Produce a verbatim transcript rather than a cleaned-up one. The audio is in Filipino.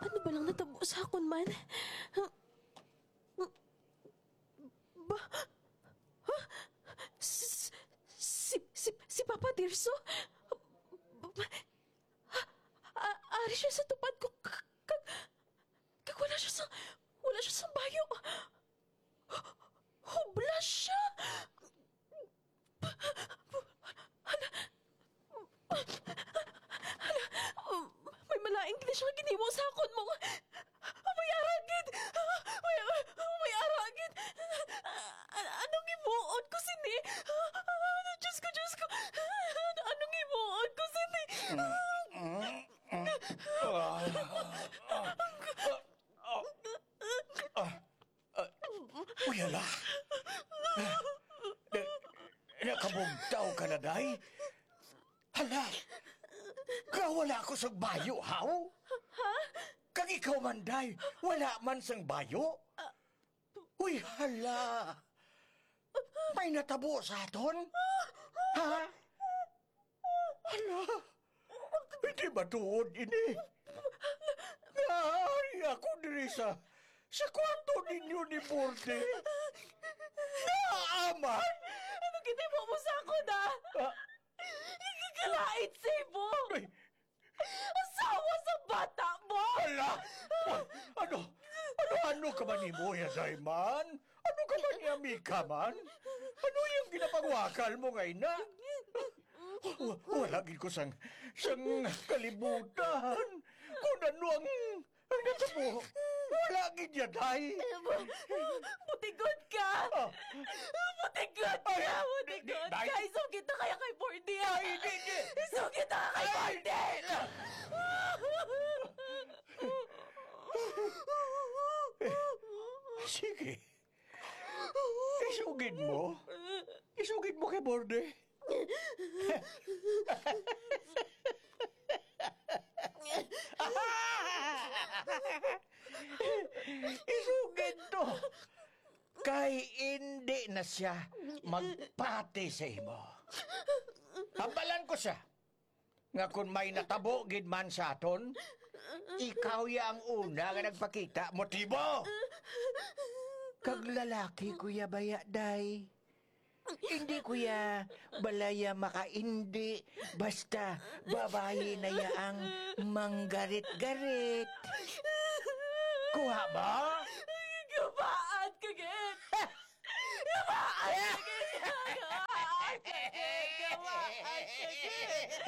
Ano ba lang natabo sa akon man? Ba? Ha? Si, si, si, si Papa Tirso? Ha? A- Ari siya sa tupad ko. Kag, kag, kag wala siya sa, wala siya sa bayo. Hubla siya. May malaing gini siya ginimo sa akon mo. May aragid. May, may aragid. Anong ibuon ko sini? Diyos ko, Diyos ko. Anong ibuon ko sini? Uyala. Nakabugtaw ka na, day? Hala, kawala ko sa bayo, haw? Ha? Kag ikaw man, day, wala man sang bayo? Uy, hala. May natabo sa aton? Ha? Hala, hindi ba tuod ini? Naari ako diri sa sa kwarto ninyo ni Borde. Naaman! Ano ginimo mo sa akon, ha? Ah, Ikikalait sa ibo. ay, Asawa sa bata mo. hala! Ano? Ano-ano ka ba ni Moya, Dayman? Ano ka ba ni Amika man? Ano yung ginapagwakal mo ngayon na? W- Wala gid ko sang, sang kalibutan. Kung ano ang, ang natabo. Wala gid yan, day. Butigod ka. Ah. Butigod ka. Ay, Butigod di- di- ka. Isugit na kaya kay Bordy. Ay, di, di. Isugit na kay Bordy. Sige. Isugid mo. Isugid mo kay Borde. Isugid to. Kay hindi na siya magpati sa imo. Habalan ko siya. Nga kung may natabo gid man sa aton, ikaw ya ang una nga nagpakita. Motibo! Kag lalaki, Kuya Baya, day. Hindi, Kuya, balaya makaindi. Basta, babae na yaang manggarit-garit. Kuha ba? Gabaan ka, Git. Gabaan ka, Git. Gabaan ka, Git. Gabaan ka, Git.